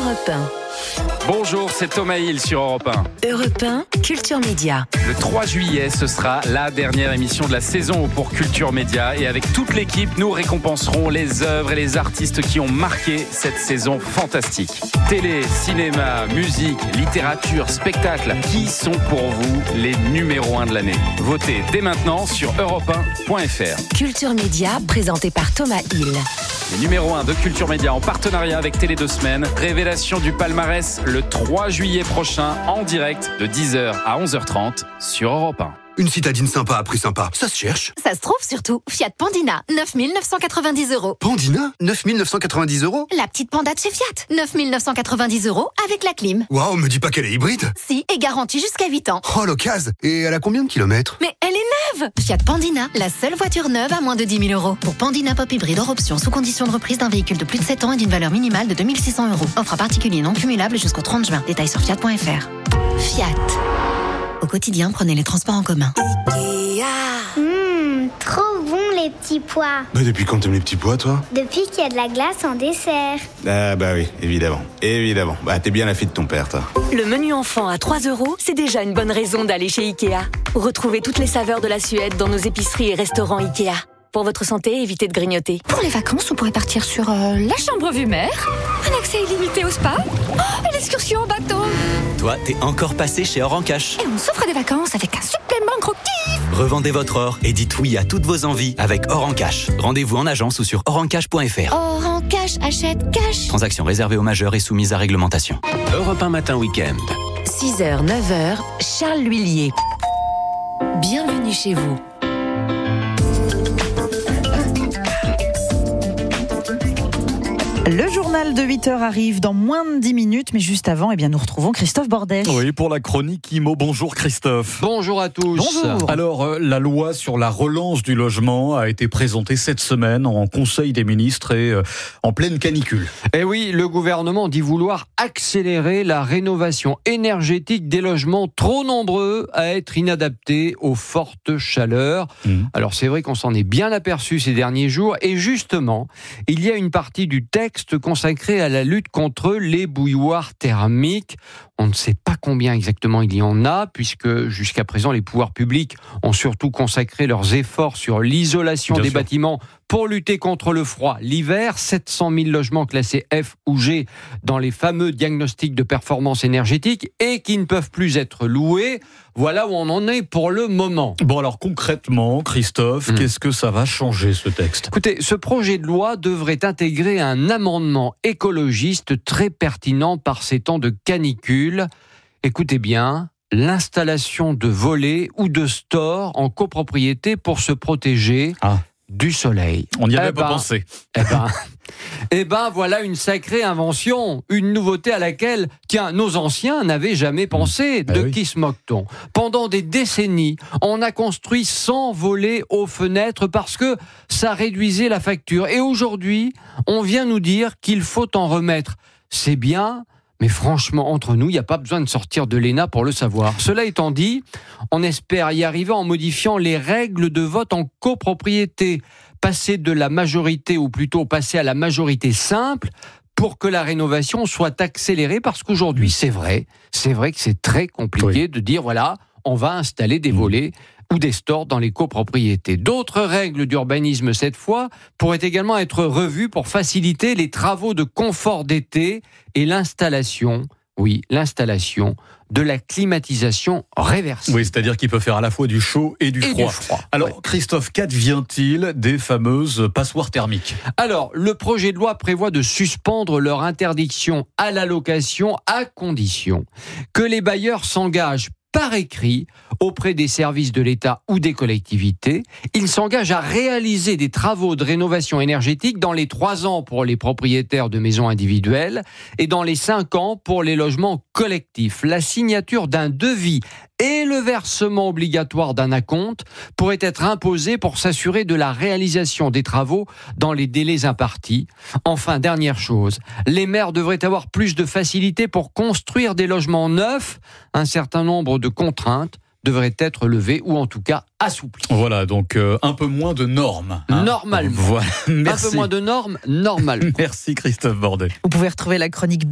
Europe 1. Bonjour, c'est Thomas Hill sur Europe 1. Europe 1, Culture Média. Le 3 juillet, ce sera la dernière émission de la saison pour Culture Média. Et avec toute l'équipe, nous récompenserons les œuvres et les artistes qui ont marqué cette saison fantastique. Télé, cinéma, musique, littérature, spectacle. Qui sont pour vous les numéros 1 de l'année? Votez dès maintenant sur europe1.fr. Culture Média, présenté par Thomas Hill. Les numéros 1 de Culture Média en partenariat avec Télé 2 Semaines. Révélation du palmarès le 3 juillet prochain en direct de 10h à 11h30 sur Europe 1. Une citadine sympa à prix sympa, ça se cherche. Ça se trouve surtout. Fiat Pandina, 9 990 €. Pandina, 9 990 €. La petite panda de chez Fiat, 9 990 € avec la clim. Waouh, me dis pas qu'elle est hybride. Si, et garantie jusqu'à 8 ans. Oh, l'occasion. Et elle a combien de kilomètres? Mais elle est neuve. Fiat Pandina, la seule voiture neuve à moins de 10 000 €. Pour Pandina Pop Hybride hors option, sous condition de reprise d'un véhicule de plus de 7 ans et d'une valeur minimale de 2 600 €. Offre à particulier non cumulable jusqu'au 30 juin. Détails sur fiat.fr. Fiat. Au quotidien, prenez les transports en commun. Trop bon les petits pois. Bah depuis quand t'aimes les petits pois, toi? Depuis qu'il y a de la glace en dessert. Ah bah oui, évidemment. Bah t'es bien la fille de ton père, toi. Le menu enfant à 3 €, c'est déjà une bonne raison d'aller chez Ikea. Retrouvez toutes les saveurs de la Suède dans nos épiceries et restaurants Ikea. Pour votre santé, évitez de grignoter. Pour les vacances, on pourrait partir sur la chambre vue mer, un accès illimité au spa, et l'excursion en bateau. Toi, t'es encore passé chez Or en Cash. Et on s'offre des vacances avec un supplément gros kiff. Revendez votre or et dites oui à toutes vos envies avec Or en Cash. Rendez-vous en agence ou sur orencash.fr. Or en cash, achète cash. Transaction réservée aux majeurs et soumise à réglementation. Europe 1 matin week-end. 6h, 9h, Charles L'Huillier. Bienvenue chez vous. Le journal de 8h arrive dans moins de 10 minutes, mais juste avant, nous retrouvons Christophe Bordet. Oui, pour la chronique IMO. Bonjour Christophe. Bonjour à tous. Bonjour. Alors, la loi sur la relance du logement a été présentée cette semaine en Conseil des ministres et en pleine canicule. Eh oui, le gouvernement dit vouloir accélérer la rénovation énergétique des logements trop nombreux à être inadaptés aux fortes chaleurs. Alors c'est vrai qu'on s'en est bien aperçu ces derniers jours et justement, il y a une partie du texte consacré à la lutte contre les bouilloires thermiques. On ne sait pas combien exactement il y en a, puisque jusqu'à présent, les pouvoirs publics ont surtout consacré leurs efforts sur l'isolation des bâtiments pour lutter contre le froid l'hiver. 700 000 logements classés F ou G dans les fameux diagnostics de performance énergétique et qui ne peuvent plus être loués. Voilà où on en est pour le moment. Bon, alors concrètement, Christophe, qu'est-ce que ça va changer ce texte ? Écoutez, ce projet de loi devrait intégrer un amendement écologiste très pertinent par ces temps de canicule. Écoutez bien, l'installation de volets ou de stores en copropriété pour se protéger du soleil. On n'y avait pas pensé. Voilà une sacrée invention, une nouveauté à laquelle, nos anciens n'avaient jamais pensé. Qui se moque-t-on ? Pendant des décennies, on a construit 100 volets aux fenêtres parce que ça réduisait la facture. Et aujourd'hui, on vient nous dire qu'il faut en remettre. C'est bien, mais franchement, entre nous, il n'y a pas besoin de sortir de l'ENA pour le savoir. Cela étant dit, on espère y arriver en modifiant les règles de vote en copropriété. Passer de la majorité, ou plutôt passer à la majorité simple, pour que la rénovation soit accélérée, parce qu'aujourd'hui, c'est vrai que c'est très compliqué de dire, on va installer des volets ou des stores dans les copropriétés. D'autres règles d'urbanisme, cette fois, pourraient également être revues pour faciliter les travaux de confort d'été et l'installation de la climatisation réversible. Oui, c'est-à-dire qu'il peut faire à la fois du chaud et du froid. Alors, Christophe, qu'advient-il des fameuses passoires thermiques ? Alors, le projet de loi prévoit de suspendre leur interdiction à la location à condition que les bailleurs s'engagent par écrit auprès des services de l'État ou des collectivités. Ils s'engagent à réaliser des travaux de rénovation énergétique dans les 3 ans pour les propriétaires de maisons individuelles et dans les 5 ans pour les logements collectifs. La signature d'un devis et le versement obligatoire d'un acompte pourraient être imposés pour s'assurer de la réalisation des travaux dans les délais impartis. Enfin, dernière chose, les maires devraient avoir plus de facilité pour construire des logements neufs. Un certain nombre de contraintes devraient être levées ou en tout cas assouplies. Voilà, donc un peu moins de normes. Normalement. Voilà. Merci. Un peu moins de normes, normalement. Merci Christophe Bordet. Vous pouvez retrouver la chronique